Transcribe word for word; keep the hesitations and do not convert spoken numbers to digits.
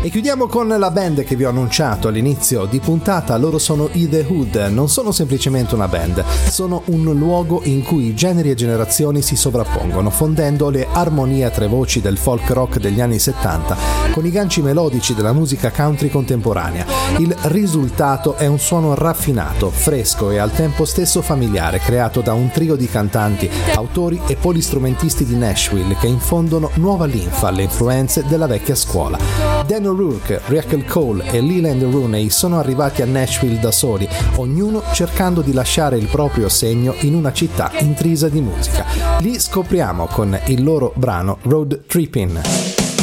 E chiudiamo con la band che vi ho annunciato all'inizio di puntata. Loro sono i The Hood. Non sono semplicemente una band, sono un luogo in cui generi e generazioni si sovrappongono, fondendo le armonie a tre voci del folk rock degli anni settanta con i ganci melodici della musica country contemporanea. Il risultato è un suono raffinato, fresco e al tempo stesso familiare, creato da un trio di cantanti, autori e polistrumentisti di Nashville che infondono nuova linfa alle influenze della vecchia scuola. Dan O'Rourke, Raquel Cole e Leland Rooney sono arrivati a Nashville da soli, ognuno cercando di lasciare il proprio segno in una città intrisa di musica. Li scopriamo con il loro brano Road Trippin'.